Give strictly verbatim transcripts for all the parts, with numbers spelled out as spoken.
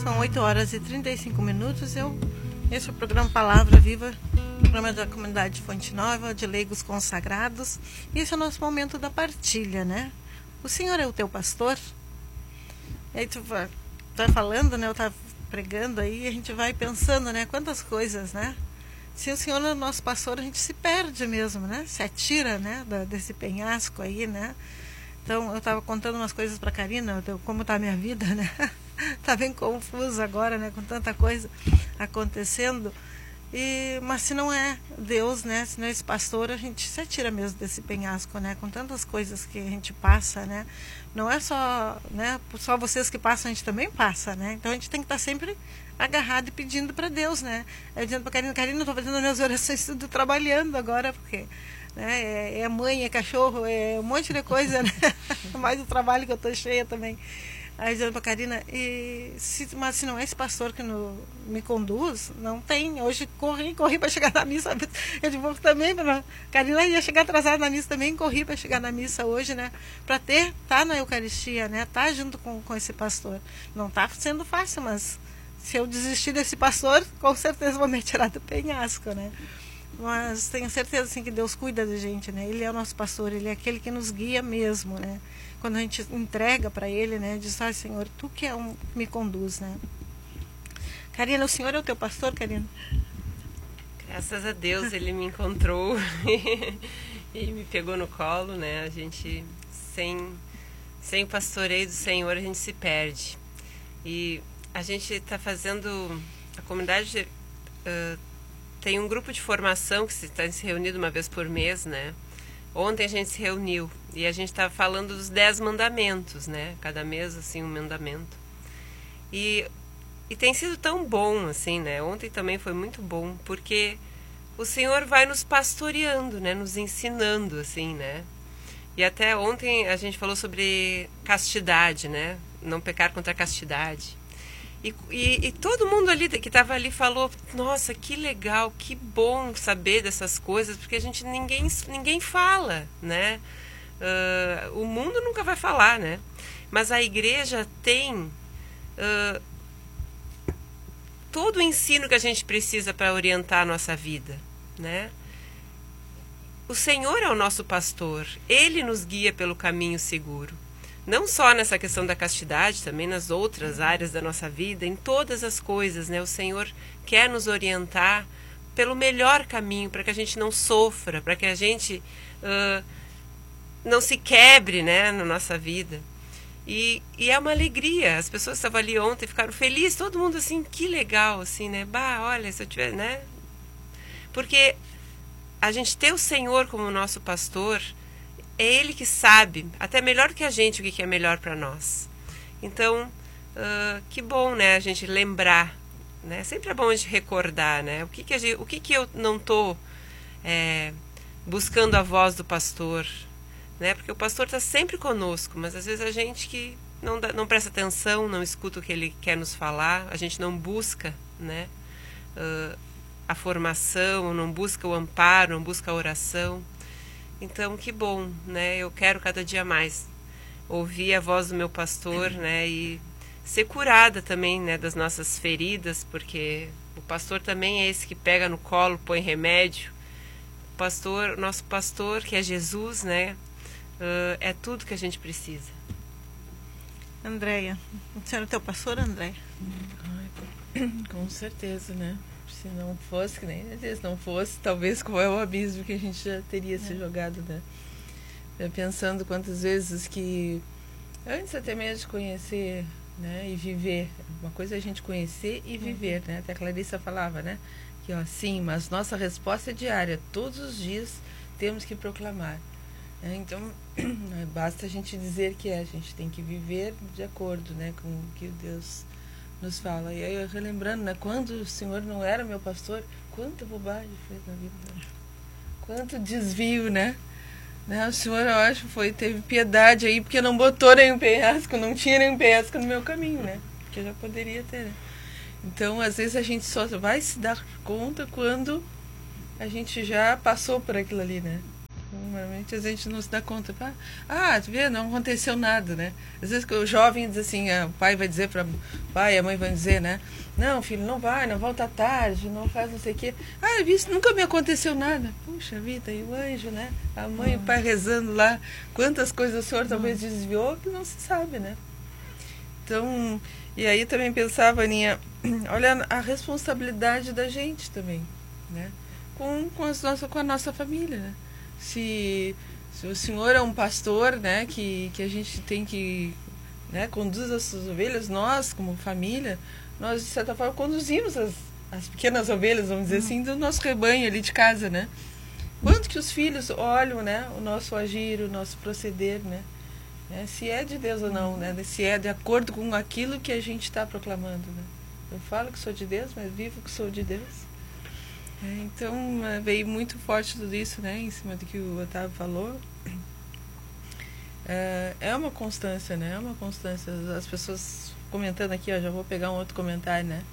São oito horas e trinta e cinco minutos. Eu, esse é o programa Palavra Viva, programa da comunidade Fonte Nova, de leigos consagrados. E esse é o nosso momento da partilha, né? O Senhor é o teu pastor? E aí tu vai, tá falando, né? Eu tava pregando aí, e a gente vai pensando, né? Quantas coisas, né? Se o Senhor é o nosso pastor, a gente se perde mesmo, né? Se atira, né? Da, desse penhasco aí, né? Então, eu estava contando umas coisas para a Karina, como está a minha vida, né? Está bem confusa agora, né? Com tanta coisa acontecendo. E, mas se não é Deus, né? Se não é esse pastor, a gente se atira mesmo desse penhasco, né? Com tantas coisas que a gente passa, né? Não é só, né? Só vocês que passam, a gente também passa, né? Então, a gente tem que estar sempre agarrado e pedindo para Deus, né? Eu dizendo para a Karina, Karina, eu estou fazendo as minhas orações tudo trabalhando agora, porque... Né? É, é mãe, é cachorro, é um monte de coisa, né? Mais o trabalho que eu estou cheia também. Aí dizendo para a Karina, e se, mas se não é esse pastor que no, me conduz, não tem. Hoje corri, corri para chegar na missa. Eu digo também, a Karina ia chegar atrasada na missa também, corri para chegar na missa hoje, né? Para ter, tá na Eucaristia, né? Tá junto com, com esse pastor. Não tá sendo fácil, mas se eu desistir desse pastor, com certeza vou me tirar do penhasco, né? Mas tenho certeza assim, que Deus cuida da gente, né? Ele é o nosso pastor, Ele é aquele que nos guia mesmo, né? Quando a gente entrega para Ele, né? Diz, ah, Senhor, Tu que é um que me conduz, né? Karina, o Senhor é o teu pastor, Karina? Graças a Deus Ele me encontrou e me pegou no colo, né? A gente, sem, sem o pastoreio do Senhor, a gente se perde. E a gente está fazendo, a comunidade... Uh, tem um grupo de formação que se está se reunindo uma vez por mês, né? Ontem a gente se reuniu e a gente estava falando dos dez mandamentos, né? Cada mês, assim, um mandamento. E, e tem sido tão bom, assim, né? Ontem também foi muito bom, porque o Senhor vai nos pastoreando, né? Nos ensinando, assim, né? E até ontem a gente falou sobre castidade, né? Não pecar contra a castidade. E, e, e todo mundo ali que estava ali falou, nossa, que legal, que bom saber dessas coisas, porque a gente ninguém, ninguém fala, né? Uh, o mundo nunca vai falar, né? Mas a igreja tem uh, todo o ensino que a gente precisa para orientar a nossa vida, né? O Senhor é o nosso pastor, Ele nos guia pelo caminho seguro. Não só nessa questão da castidade, também nas outras áreas da nossa vida, em todas as coisas, né? O Senhor quer nos orientar pelo melhor caminho, para que a gente não sofra, para que a gente uh, não se quebre, né, na nossa vida. E, e é uma alegria. As pessoas estavam ali ontem, ficaram felizes, todo mundo assim, que legal, assim, né? Bah, olha, se eu tiver, né? Porque a gente ter o Senhor como nosso pastor... É Ele que sabe, até melhor que a gente, o que é melhor para nós. Então, uh, que bom, né, a gente lembrar, né? Sempre é bom a gente recordar, né? O que que, a gente, o que, que eu não estou é, buscando a voz do pastor, né? Porque o pastor está sempre conosco, mas às vezes a gente que não, dá, não presta atenção, não escuta o que ele quer nos falar, a gente não busca, né? Uh, a formação, não busca o amparo, não busca a oração. Então, que bom, né? Eu quero cada dia mais ouvir a voz do meu pastor, né? E ser curada também, né? Das nossas feridas, porque o pastor também é esse que pega no colo, põe remédio. O pastor, nosso pastor, que é Jesus, né? Uh, é tudo que a gente precisa. Andréia, o senhor é teu pastor, Andréia? Com certeza, né? Se não fosse, que nem se não fosse, talvez qual é o abismo que a gente já teria é. se jogado, né? Eu pensando quantas vezes que, antes até mesmo de conhecer, né, e viver, uma coisa é a gente conhecer e viver, uhum. né? Até a Clarissa falava, né? Que, ó, sim, mas nossa resposta é diária, todos os dias temos que proclamar. Né? Então, basta a gente dizer que é, a gente tem que viver de acordo, né, com o que Deus nos fala. E aí eu relembrando, né, quando o Senhor não era meu pastor, quanta bobagem fez na vida, né? Quanto desvio, né? né? O Senhor, eu acho, foi, teve piedade aí, porque não botou nenhum penhasco, não tinha nenhum penhasco no meu caminho, né? Porque já poderia ter, né? Então, às vezes a gente só vai se dar conta quando a gente já passou por aquilo ali, né? Normalmente a gente não se dá conta. Ah, tu vê, não aconteceu nada, né? Às vezes que o jovem diz assim, o pai vai dizer para o pai, a mãe vai dizer, né? Não, filho, não vai, não volta tarde, não faz não sei o quê. Ah, isso nunca me aconteceu nada. Puxa vida, e o anjo, né? A mãe e o pai rezando lá. Quantas coisas o senhor talvez desviou que não se sabe, né? Então, e aí também pensava, Aninha, olha a responsabilidade da gente também, né? Com, com, as nossa, com a nossa família, né? Se, se o senhor é um pastor, né, que, que a gente tem que, né, conduz as suas ovelhas, nós, como família, nós, de certa forma, conduzimos as, as pequenas ovelhas, vamos dizer assim, do nosso rebanho ali de casa, né? Quanto que os filhos olham, né, o nosso agir, o nosso proceder, né? É, se é de Deus ou não, né? Se é de acordo com aquilo que a gente está proclamando, né? Eu falo que sou de Deus, mas vivo que sou de Deus. É, então, veio muito forte tudo isso, né, em cima do que o Otávio falou. É, é uma constância, né, é uma constância. As pessoas comentando aqui, ó, já vou pegar um outro comentário, né.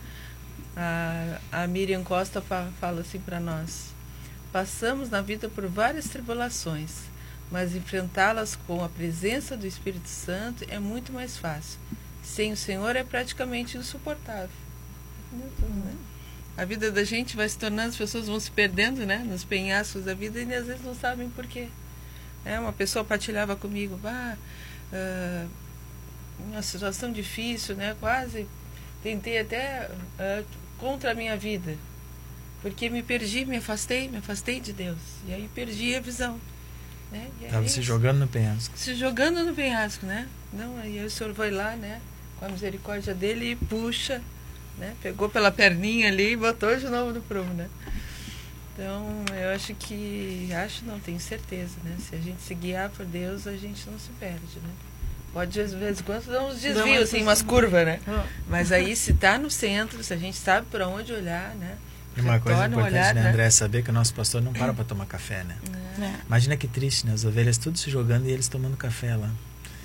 A, a Miriam Costa fa, fala assim para nós: passamos na vida por várias tribulações, mas enfrentá-las com a presença do Espírito Santo é muito mais fácil. Sem o Senhor é praticamente insuportável. Né? A vida da gente vai se tornando, as pessoas vão se perdendo, né, nos penhascos da vida e às vezes não sabem por quê. É, uma pessoa partilhava comigo, ah, uh, uma situação difícil, né, quase tentei até uh, contra a minha vida, porque me perdi, me afastei, me afastei de Deus, e aí perdi a visão. Né? Estava se jogando no penhasco. Se jogando no penhasco, né? Não, aí o Senhor vai lá, né, com a misericórdia dele e puxa, né? Pegou pela perninha ali e botou de novo no prumo, né? Então, eu acho que... Acho não, tenho certeza, né? Se a gente se guiar por Deus, a gente não se perde, né? Pode, às vezes, quando dar uns desvios, assim, umas curvas, né? Mas aí, se está no centro, se a gente sabe para onde olhar, né? E uma coisa importante, olhar, né, André, é saber que o nosso pastor não para para tomar café, né? É. Imagina que triste, né? As ovelhas tudo se jogando e eles tomando café lá.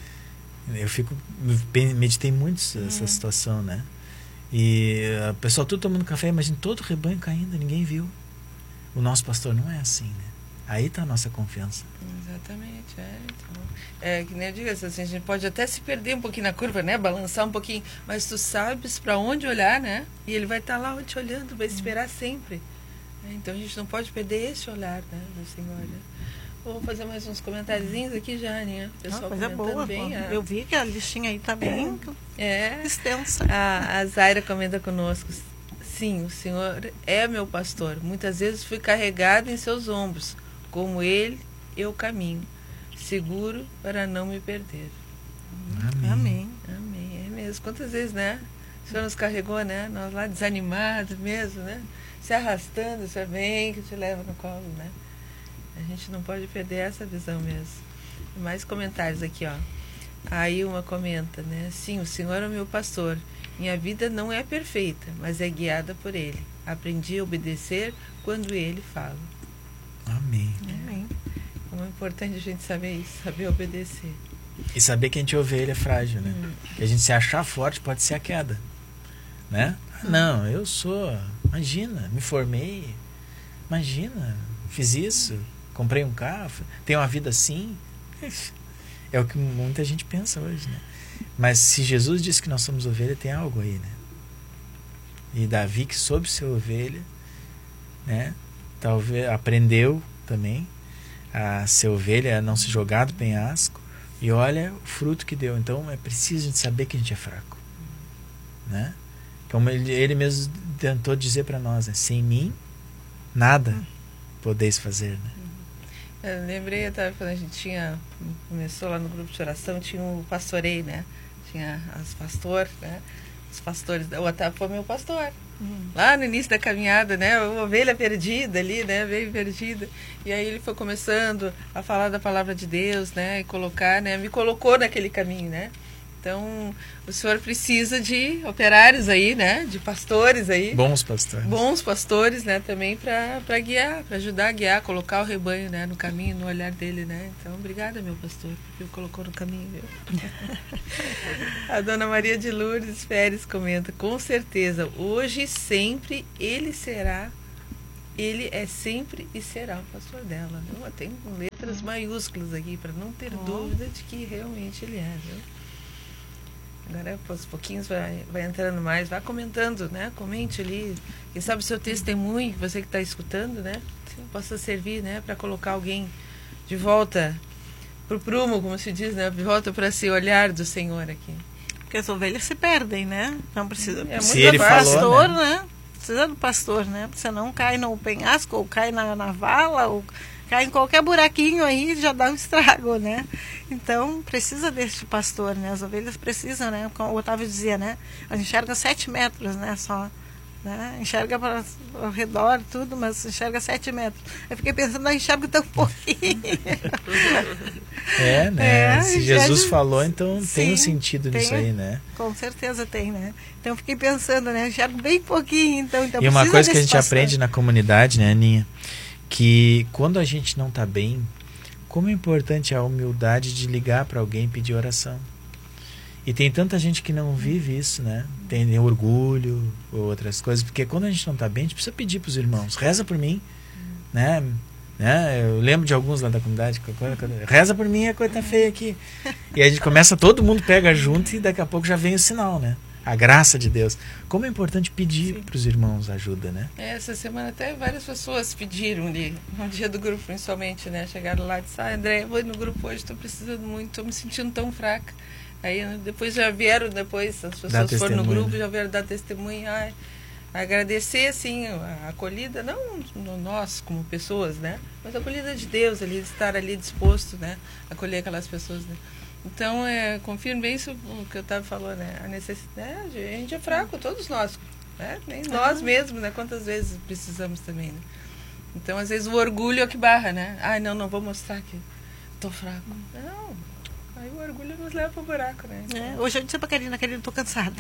Eu fico... Meditei muito essa uhum. situação, né? E o pessoal tudo tomando café, imagina todo o rebanho caindo, ninguém viu. O nosso pastor não é assim, né? Aí está a nossa confiança. Exatamente, é. Então, é que nem eu digo, assim, a gente pode até se perder um pouquinho na curva, né? Balançar um pouquinho, mas tu sabes para onde olhar, né? E ele vai estar tá lá te olhando, vai esperar sempre. É, então a gente não pode perder esse olhar, né, do Senhor, né? Vou fazer mais uns comentáriozinhos aqui já, né? O pessoal coisa boa. Bem, a... Eu vi que a listinha aí está bem é. extensa. A, a Zaira comenta conosco: sim, o Senhor é meu pastor. Muitas vezes fui carregado em seus ombros. Como Ele, eu caminho, seguro para não me perder. Amém. Amém. Amém. É mesmo. Quantas vezes, né? O Senhor nos carregou, né? Nós lá desanimados mesmo, né? Se arrastando, o Senhor vem que te leva no colo, né? A gente não pode perder essa visão mesmo. Mais comentários aqui, ó. Aí uma comenta, né? Sim, o Senhor é o meu pastor. Minha vida não é perfeita, mas é guiada por Ele. Aprendi a obedecer quando Ele fala. Amém. Amém. Como é importante a gente saber isso, saber obedecer. E saber que a gente é ovelha frágil, né? Hum. Que a gente se achar forte pode ser a queda, né? Ah, não, eu sou, imagina, me formei, imagina, fiz isso, comprei um carro, tenho uma vida assim. É o que muita gente pensa hoje, né? Mas se Jesus disse que nós somos ovelha, tem algo aí, né? E Davi, que soube ser ovelha, né? Talvez aprendeu também a ser ovelha, a não se jogar do penhasco, e olha o fruto que deu. Então é preciso a gente saber que a gente é fraco, né? Como ele, ele mesmo tentou dizer para nós, né? Sem mim nada podeis fazer, né? Eu lembrei até quando a gente tinha começou lá no grupo de oração, tinha o pastoreio, né? Tinha as pastores, né? Os pastores, o Otávio foi meu pastor. Hum. Lá no início da caminhada, né? Uma ovelha perdida ali, né? Veio perdida. E aí ele foi começando a falar da palavra de Deus, né? E colocar, né? Me colocou naquele caminho, né? Então, o senhor precisa de operários aí, né? De pastores aí. Bons pastores. Bons pastores, né? Também para guiar, para ajudar a guiar, colocar o rebanho, né? No caminho, no olhar dele, né? Então, obrigada, meu pastor, porque me colocou no caminho, viu? A dona Maria de Lourdes Pérez comenta: com certeza, hoje e sempre ele será ele é sempre e será o pastor dela. Viu? Tem letras maiúsculas aqui, para não ter oh. dúvida de que realmente ele é. Viu? Agora, aos pouquinhos, vai, vai entrando mais, vai comentando, né? Comente ali. Quem sabe o seu testemunho, você que está escutando, né? Possa servir, né? Para colocar alguém de volta pro prumo, como se diz, né? De volta para esse olhar do Senhor aqui. Porque as ovelhas se perdem, né? Então precisa, é precisa ele do falou, pastor, né? né? Precisa do pastor, né? Você não cai no penhasco, ou cai na, na vala, ou cai em qualquer buraquinho aí, já dá um estrago, né? Então, precisa desse pastor, né? As ovelhas precisam, né? Como o Otávio dizia, né? A gente enxerga sete metros, né? Só, né? Enxerga para ao redor, tudo, mas enxerga sete metros. Eu fiquei pensando, não enxergo tão pouquinho. É, né? É, Se Jesus já... falou, então Sim, tem um sentido tem, nisso aí, né? Com certeza tem, né? Então, eu fiquei pensando, né? Enxergo bem pouquinho, então... então e uma coisa que a gente pastor. aprende na comunidade, né, Aninha? Que quando a gente não está bem, como é importante a humildade de ligar para alguém e pedir oração. E tem tanta gente que não vive isso, né? Tem orgulho ou outras coisas, porque quando a gente não está bem, a gente precisa pedir para os irmãos, reza por mim, né? né? Eu lembro de alguns lá da comunidade, reza por mim, a coisa tá feia aqui. E a gente começa, todo mundo pega junto e daqui a pouco já vem o sinal, né? A graça de Deus. Como é importante pedir para os irmãos ajuda, né? É, essa semana até várias pessoas pediram ali, no dia do grupo principalmente, né? Chegaram lá e disseram, ah, André, eu vou no grupo hoje, estou precisando muito, estou me sentindo tão fraca. Aí depois já vieram, depois as pessoas foram no grupo, já vieram dar testemunho, ai, agradecer, assim, a acolhida, não nós como pessoas, né? Mas a acolhida de Deus ali, de estar ali disposto, né? A acolher aquelas pessoas, né? Então, é, confirmo bem isso o que eu estava falando, né? A necessidade, a gente é fraco, todos nós, né? Nem nós mesmos, né? Quantas vezes precisamos também, né? Então, às vezes, o orgulho é que barra, né? Ai, não, não vou mostrar que estou fraco. Não, aí o orgulho nos leva para o buraco, né? Então, é, hoje eu disse para a Karina, Karina, estou cansada.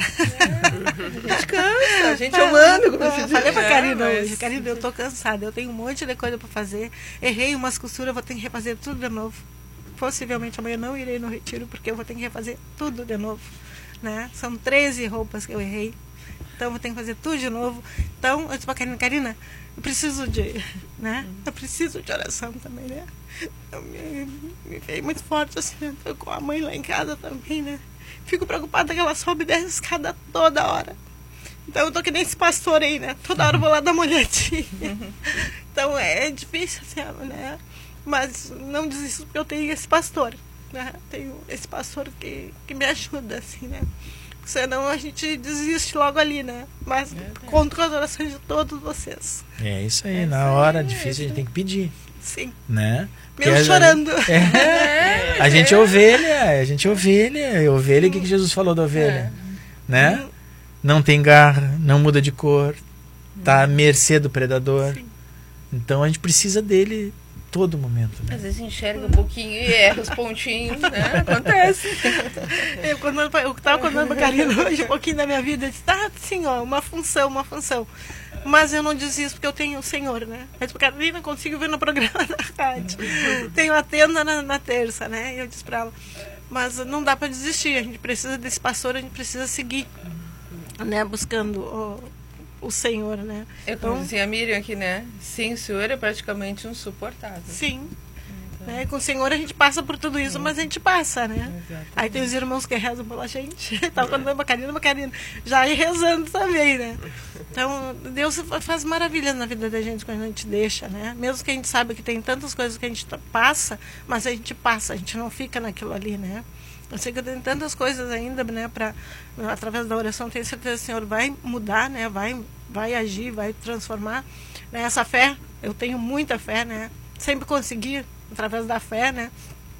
É, a gente cansa, a gente é humano, como se diz. Falei para a Karina é, hoje, Karina, eu estou cansada, eu tenho um monte de coisa para fazer, errei umas costuras, vou ter que refazer tudo de novo. Possivelmente amanhã não irei no retiro, porque eu vou ter que refazer tudo de novo, né? São treze roupas que eu errei, então eu vou ter que fazer tudo de novo. Então, eu disse para a Karina, Karina, eu preciso de, né? Eu preciso de oração também, né? Eu me, me veio muito forte, assim, né? Tô com a mãe lá em casa também, né? Fico preocupada que ela sobe e desce a escada toda hora. Então, eu tô que nem esse pastor aí, né? Toda hora eu vou lá dar uma olhadinha. Então, é difícil, assim, né? Mas não desisto porque eu tenho esse pastor, né? Tenho esse pastor que, que me ajuda, assim, né? Senão a gente desiste logo ali, né? Mas é, conto com as orações de todos vocês. É isso aí, é na isso hora aí, difícil é a gente tem que pedir. Sim. Né? Mesmo chorando. A, é, a gente é ovelha, a gente é ovelha, é ovelha, o que, que Jesus falou da ovelha? É. Né? Hum. Não tem garra, não muda de cor, tá à mercê do predador. Sim. Então a gente precisa dele todo momento, né? Às vezes enxerga um pouquinho e erra os pontinhos, né? Acontece. Eu, quando eu estava contando para a Karina hoje um pouquinho da minha vida, eu disse, tá, sim, ó, uma função, uma função. Mas eu não desisto porque eu tenho o Senhor, né? Mas a Karina consigo ver no programa da rádio. Tenho a tenda na, na terça, né? E eu disse para ela, mas não dá para desistir, a gente precisa desse pastor, a gente precisa seguir, né? Buscando o o Senhor, né? É como então, dizia a Miriam aqui, né? Sem o Senhor é praticamente um suportável. Sim. Então, né? Com o Senhor a gente passa por tudo isso, sim, mas a gente passa, né? Exatamente. Aí tem os irmãos que rezam pela gente. Tava contando uma Karina, uma Karina. Já ir rezando também, né? Então, Deus faz maravilhas na vida da gente quando a gente deixa, né? Mesmo que a gente saiba que tem tantas coisas que a gente passa, mas a gente passa, a gente não fica naquilo ali, né? Eu sei que eu tenho tantas coisas ainda, né, para através da oração, tenho certeza que o Senhor vai mudar, né, vai, vai agir, vai transformar, né, essa fé, eu tenho muita fé, né, sempre consegui através da fé, né,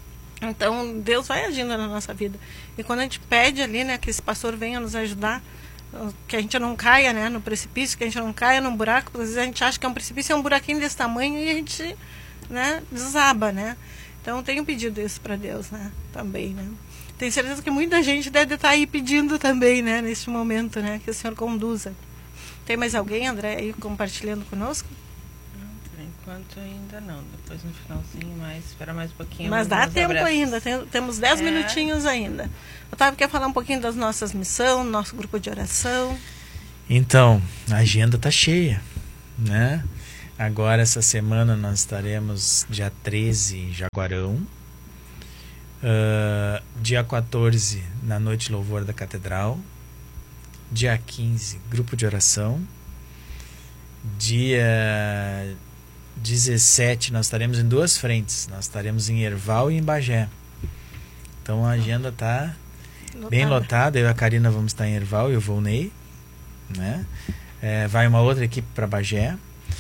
então Deus vai agindo na nossa vida, e quando a gente pede ali, né, que esse pastor venha nos ajudar, que a gente não caia, né, no precipício, que a gente não caia num buraco, às vezes a gente acha que é um precipício, é um buraquinho desse tamanho e a gente, né, desaba, né, então eu tenho pedido isso para Deus, né, também, né. Tenho certeza que muita gente deve estar aí pedindo também, né, neste momento, né, que o Senhor conduza. Tem mais alguém, André, aí compartilhando conosco? Não, por enquanto ainda não. Depois no finalzinho, mas espera mais um pouquinho. Mas dá tempo abraços. ainda, tem, temos dez é. minutinhos ainda. Otávio quer falar um pouquinho das nossas missões, nosso grupo de oração? Então, a agenda está cheia, né? Agora, essa semana, nós estaremos dia treze em Jaguarão. Uh, dia quatorze, na Noite de Louvor da Catedral. Dia quinze, grupo de oração. Dia dezessete, nós estaremos em duas frentes. Nós estaremos em Herval e em Bagé. Então a agenda está bem lotada. Eu e a Karina vamos estar em Herval e o Volney, né? É, vai uma outra equipe para Bagé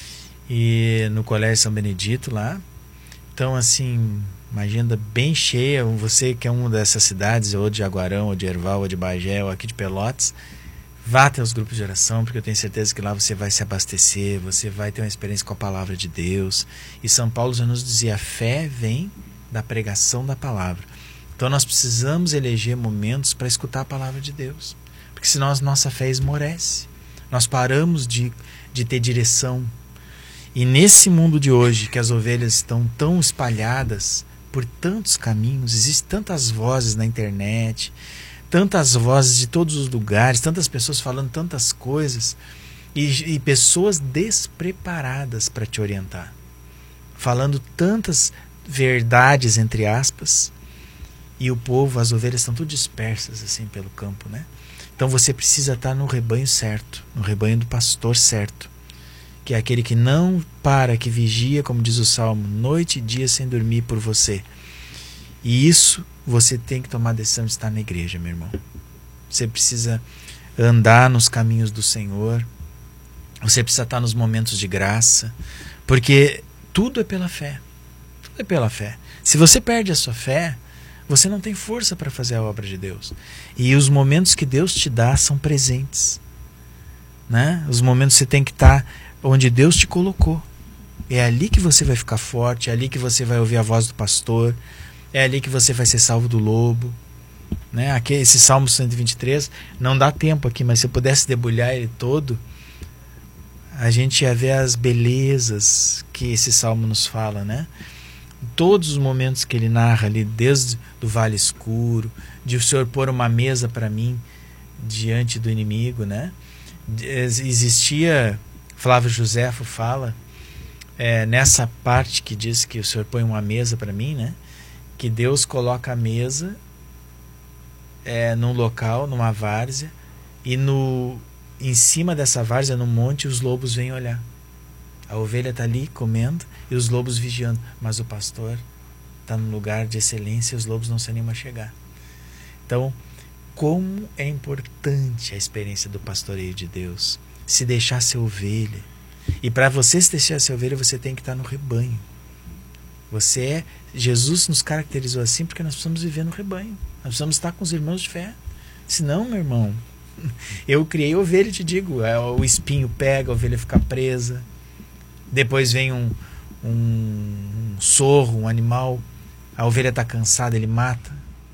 e no Colégio São Benedito lá. Então, assim, uma agenda bem cheia. Você que é uma dessas cidades, ou de Jaguarão, ou de Herval, ou de Bagé, ou aqui de Pelotas, vá até os grupos de oração, porque eu tenho certeza que lá você vai se abastecer, você vai ter uma experiência com a palavra de Deus. E São Paulo já nos dizia: a fé vem da pregação da palavra. Então nós precisamos eleger momentos para escutar a palavra de Deus, porque senão a nossa fé esmorece. Nós paramos de, de ter direção. E nesse mundo de hoje, que as ovelhas estão tão espalhadas por tantos caminhos, existem tantas vozes na internet, tantas vozes de todos os lugares, tantas pessoas falando tantas coisas, e, e pessoas despreparadas para te orientar, falando tantas verdades, entre aspas, e o povo, as ovelhas estão tudo dispersas assim pelo campo, né? Então você precisa estar no rebanho certo, no rebanho do pastor certo, que é aquele que não para, que vigia, como diz o Salmo, noite e dia sem dormir por você. E isso você tem que tomar a decisão de estar na igreja, meu irmão. Você precisa andar nos caminhos do Senhor, você precisa estar nos momentos de graça, porque tudo é pela fé. Tudo é pela fé. Se você perde a sua fé, você não tem força para fazer a obra de Deus. E os momentos que Deus te dá são presentes, né? Os momentos que você tem que estar onde Deus te colocou. É ali que você vai ficar forte, é ali que você vai ouvir a voz do pastor, é ali que você vai ser salvo do lobo, né? Aqui, esse Salmo cento e vinte e três, não dá tempo aqui, mas se eu pudesse debulhar ele todo, a gente ia ver as belezas que esse Salmo nos fala, né? Todos os momentos que ele narra ali, desde do vale escuro, de o Senhor pôr uma mesa para mim diante do inimigo, né? Existia, Flávio Joséfo fala, é, nessa parte que diz que o Senhor põe uma mesa para mim, né? Que Deus coloca a mesa é, num local, numa várzea, e no, em cima dessa várzea, no monte, os lobos vêm olhar. A ovelha está ali comendo e os lobos vigiando, mas o pastor está num lugar de excelência e os lobos não se animam a chegar. Então, como é importante a experiência do pastoreio de Deus, se deixar ser ovelha. E para você se deixar ser ovelha, você tem que estar no rebanho. Você é, Jesus nos caracterizou assim porque nós precisamos viver no rebanho. Nós precisamos estar com os irmãos de fé. Senão, meu irmão, eu criei ovelha, te digo, o espinho pega, a ovelha fica presa. Depois vem um, um, um sorro, um animal, a ovelha está cansada, ele mata,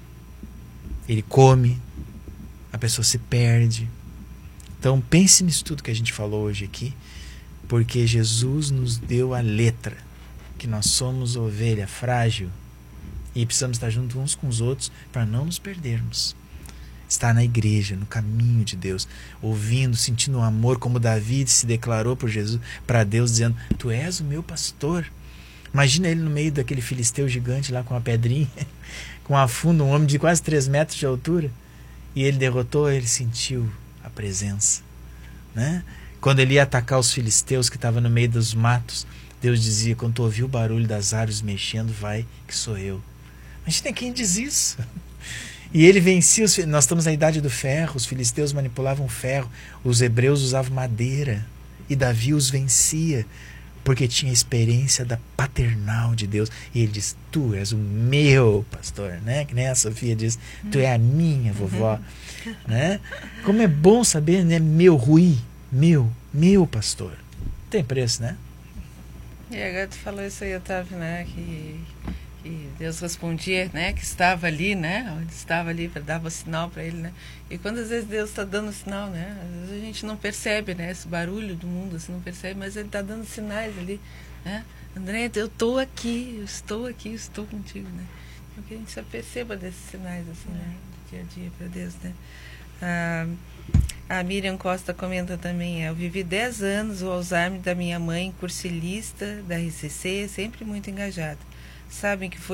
ele come, a pessoa se perde. Então pense nisso tudo que a gente falou hoje aqui, porque Jesus nos deu a letra, que nós somos ovelha frágil e precisamos estar juntos uns com os outros para não nos perdermos. Estar na igreja, no caminho de Deus, ouvindo, sentindo o amor, como Davi se declarou por Jesus, para Deus, dizendo: tu és o meu pastor. Imagina ele no meio daquele filisteu gigante lá com a pedrinha, com a funda, um homem de quase três metros de altura, e ele derrotou, ele sentiu a presença, né? Quando ele ia atacar os filisteus que estavam no meio dos matos, Deus dizia: quando tu ouvir o barulho das árvores mexendo, vai que sou eu. Imagina quem diz isso. E ele vencia os, nós estamos na idade do ferro, os filisteus manipulavam ferro, os hebreus usavam madeira, e Davi os vencia porque tinha a experiência da paternal de Deus. E ele diz: tu és o meu pastor, né? Que nem a Sofia diz: tu é a minha vovó, né? Como é bom saber, né? Meu Rui, meu, meu pastor. Tem preço, né? E agora tu falou isso aí, Otávio, né? Que E Deus respondia, né, que estava ali, né, onde estava ali, para dar o sinal para ele, né. E quantas vezes Deus está dando sinal, né? Às vezes a gente não percebe, né, esse barulho do mundo, assim, não percebe, mas ele está dando sinais ali, né. André, eu estou aqui, eu estou aqui, eu estou contigo, né. Então que a gente só perceba desses sinais, assim, né, do dia a dia para Deus, né. Ah, A Miriam Costa comenta também, eu vivi dez anos o Alzheimer da minha mãe, cursilista da R C C, sempre muito engajada. Sabem que foi